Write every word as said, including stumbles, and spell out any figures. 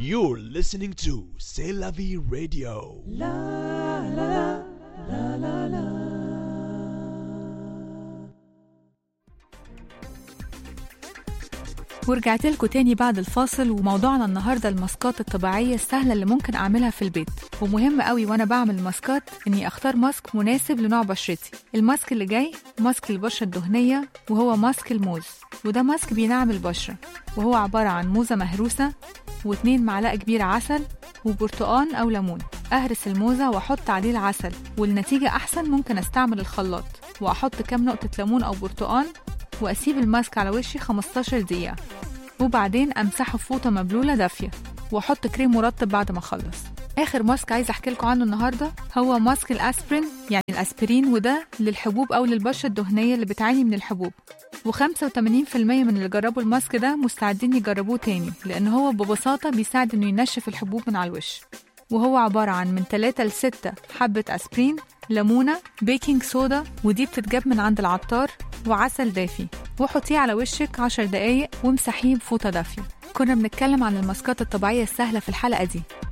You're listening to C'est la vie radio. La la la la la la. ورجعت لكم تاني بعد الفاصل، وموضوعنا النهاردة الماسكات الطبيعية السهلة اللي ممكن أعملها في البيت. ومهم قوي وأنا بعمل الماسكات إني أختار ماسك مناسب لنوع بشرتي. الماسك اللي جاي ماسك البشرة الدهنية، وهو ماسك الموز، وده ماسك بينعم البشرة، وهو عبارة عن موزة مهروسة واتنين معلقة كبيرة عسل وبرتقان أو ليمون. أهرس الموزة وأحط عليه العسل، والنتيجة أحسن ممكن أستعمل الخلاط وأحط كام نقطة ليمون أو برتقان، وأسيب الماسك على وشي خمستاشر دقيقة، وبعدين أمسحه فوطة مبلولة دافية، وأحط كريم مرطب بعد ما أخلص. آخر ماسك عايز أحكي لكم عنه النهاردة هو ماسك الأسبرين، يعني الأسبرين، وده للحبوب أو للبشرة الدهنية اللي بتعاني من الحبوب. وخمسة وثمانين بالمية من اللي جربوا الماسك ده مستعدين يجربوه تاني، لأن هو ببساطة بيساعد إنه ينشف الحبوب من على الوش. وهو عبارة عن من ثلاثة لستة حبة أسبرين، ليمونة، بيكنج صودا، ودي بتتجاب من عند العطار، وعسل دافي، وحطيه على وشك عشر دقايق وامسحيه بفوطة دافية. كنا بنتكلم عن الماسكات الطبيعية السهلة في الحلقة دي.